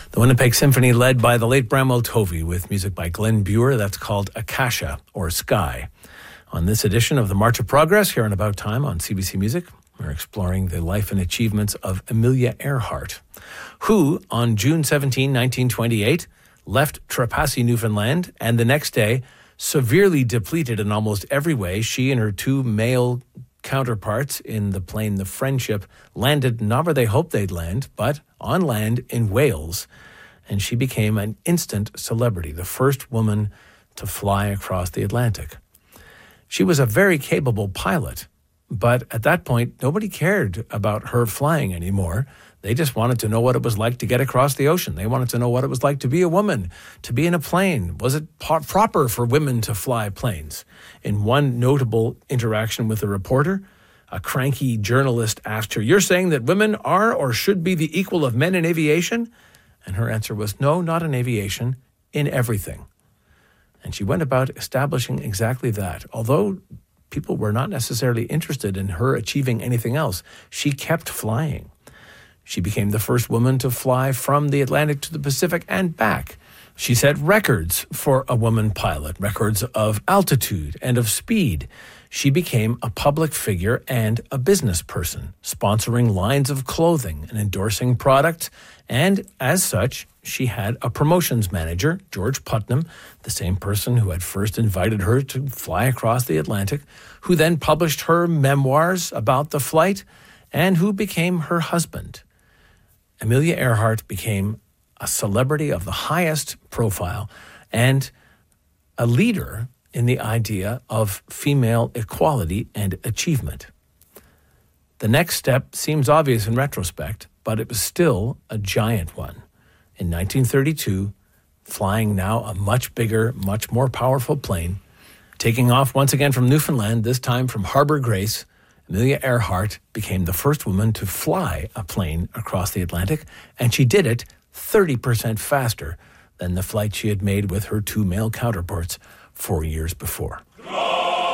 The Winnipeg Symphony led by the late Bramwell Tovey with music by Glenn Buer. That's called Akasha or Sky. On this edition of the March of Progress here on About Time on CBC Music, we're exploring the life and achievements of Amelia Earhart, who on June 17, 1928, left Trepassey, Newfoundland, and the next day, severely depleted in almost every way, she and her two male counterparts in the plane The Friendship landed not where they hoped they'd land, but on land in Wales. And she became an instant celebrity, the first woman to fly across the Atlantic. She was a very capable pilot, but at that point, nobody cared about her flying anymore. They just wanted to know what it was like to get across the ocean. They wanted to know what it was like to be a woman, to be in a plane. Was it proper for women to fly planes? In one notable interaction with a reporter, a cranky journalist asked her, "You're saying that women are or should be the equal of men in aviation?" And her answer was, "No, not in aviation, in everything." And she went about establishing exactly that. Although people were not necessarily interested in her achieving anything else, she kept flying. She became the first woman to fly from the Atlantic to the Pacific and back. She set records for a woman pilot, records of altitude and of speed. She became a public figure and a business person, sponsoring lines of clothing and endorsing products. And as such, she had a promotions manager, George Putnam, the same person who had first invited her to fly across the Atlantic, who then published her memoirs about the flight and who became her husband. Amelia Earhart became a celebrity of the highest profile and a leader in the idea of female equality and achievement. The next step seems obvious in retrospect, but it was still a giant one. In 1932, flying now a much bigger, much more powerful plane, taking off once again from Newfoundland, this time from Harbour Grace, Amelia Earhart became the first woman to fly a plane across the Atlantic, and she did it 30% faster than the flight she had made with her two male counterparts 4 years before.